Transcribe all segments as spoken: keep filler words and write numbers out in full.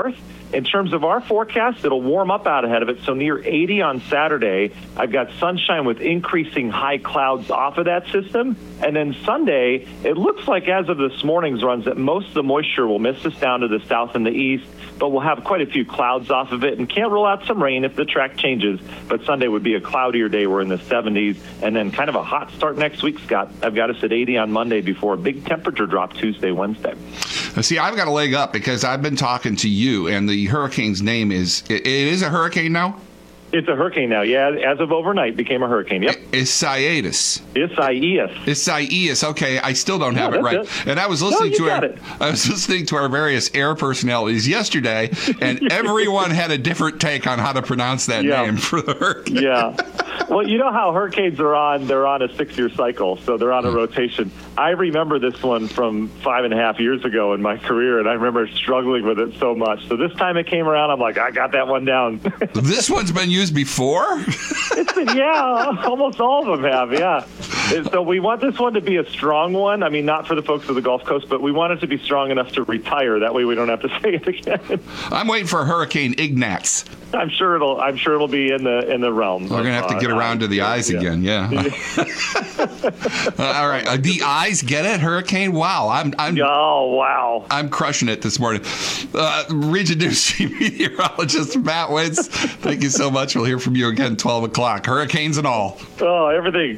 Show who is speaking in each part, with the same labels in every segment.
Speaker 1: north. In terms of our forecast, it'll warm up out ahead of it, so near eighty on Saturday. I've got sunshine with increasing high clouds off of that system. And then Sunday, it looks like as of this morning's runs that most of the moisture will miss us down to the south and the east, but we'll have quite a few clouds off of it and can't rule out some rain if the track changes. But Sunday would be a cloudier day. We're in the seventies, and then kind of a hot start next week, Scott. I've got us at eighty on Monday before a big temperature drop Tuesday, Wednesday.
Speaker 2: See, I've got a leg up because I've been talking to you, and the hurricane's name is, it, it is a hurricane now?
Speaker 1: It's a hurricane now, yeah. As of overnight, became a hurricane. Yep.
Speaker 2: Isaias.
Speaker 1: Isaias.
Speaker 2: Isaias. Okay, I still don't have
Speaker 1: no,
Speaker 2: it right.
Speaker 1: It.
Speaker 2: And I was listening
Speaker 1: no,
Speaker 2: to our,
Speaker 1: it.
Speaker 2: I was listening to our various air personalities yesterday, and everyone had a different take on how to pronounce that
Speaker 1: yeah.
Speaker 2: name for the hurricane.
Speaker 1: Yeah. Well, you know how hurricanes are on, they're on a six-year cycle, so they're on a rotation. I remember this one from five and a half years ago in my career, and I remember struggling with it so much. So this time it came around, I'm like, I got that one down.
Speaker 2: This one's been used before?
Speaker 1: It's been, yeah, almost all of them have, yeah. And so we want this one to be a strong one. I mean, not for the folks of the Gulf Coast, but we want it to be strong enough to retire. That way we don't have to say it again.
Speaker 2: I'm waiting for Hurricane Ignatz.
Speaker 1: I'm sure it'll. I'm sure it'll be in the in the realm.
Speaker 2: We're gonna have to get
Speaker 1: uh,
Speaker 2: around to the eyes yeah. again. Yeah. uh, all right. Uh, the eyes get it. Hurricane. Wow. I'm. I'm.
Speaker 1: Oh wow.
Speaker 2: I'm crushing it this morning. Uh, Region News meteorologist Matt Wentz. Thank you so much. We'll hear from you again twelve o'clock. Hurricanes and all.
Speaker 1: Oh, everything.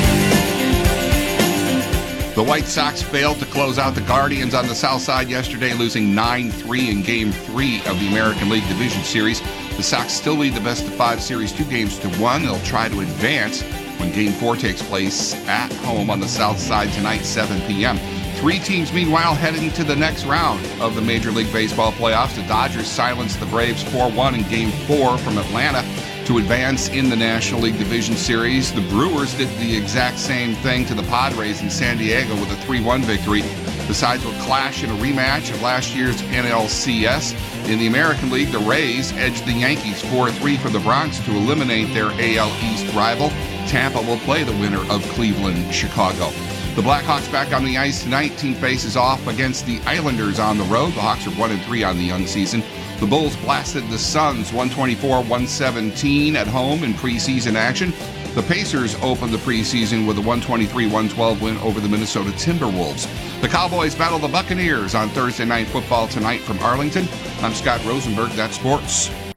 Speaker 2: The White Sox failed to close out the Guardians on the south side yesterday, losing nine three in Game three of the American League Division Series. The Sox still lead the best of five series two games to one. They'll try to advance when Game four takes place at home on the south side tonight, seven p.m. Three teams, meanwhile, heading to the next round of the Major League Baseball playoffs. The Dodgers silenced the Braves four one in Game four from Atlanta to advance in the National League Division Series. The Brewers did the exact same thing to the Padres in San Diego with a three one victory. The sides will clash in a rematch of last year's N L C S. In the American League, the Rays edged the Yankees four three from the Bronx to eliminate their A L East rival. Tampa will play the winner of Cleveland-Chicago. The Blackhawks back on the ice tonight. Team faces off against the Islanders on the road. The Hawks are one and three on the young season. The Bulls blasted the Suns one twenty-four one seventeen at home in preseason action. The Pacers opened the preseason with a one twenty-three one twelve win over the Minnesota Timberwolves. The Cowboys battle the Buccaneers on Thursday Night Football tonight from Arlington. I'm Scott Rosenberg. That's sports.